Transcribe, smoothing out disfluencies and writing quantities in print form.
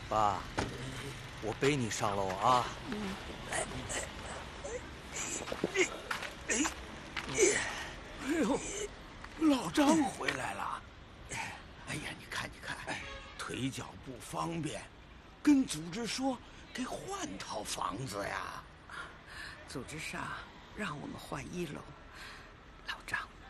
爸，我背你上楼啊。 哎呦，老张回来了。哎呀，你看，腿脚不方便，跟组织说给换套房子呀。 组织上让我们换1楼，老张